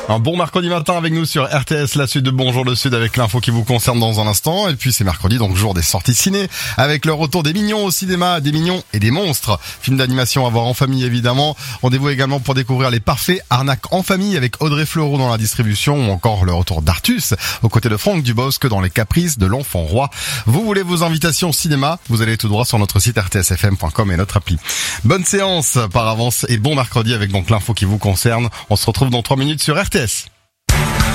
Un bon mercredi matin avec nous sur RTS, la suite de Bonjour le Sud avec l'info qui vous concerne dans un instant. Et puis c'est mercredi, donc jour des sorties ciné, avec le retour des Mignons au cinéma, des Mignons et des Monstres. Film d'animation à voir en famille évidemment. Rendez-vous également pour découvrir Les Parfaits Arnaques en famille avec Audrey Fleurot dans la distribution, ou encore le retour d'Artus aux côtés de Franck Dubosc dans Les Caprices de l'Enfant Roi. Vous voulez vos invitations au cinéma? Vous allez tout droit sur notre site rtsfm.com et notre appli. Bonne séance par avance et bon mercredi avec donc l'info qui vous concerne. On se retrouve dans 3 minutes sur RTS.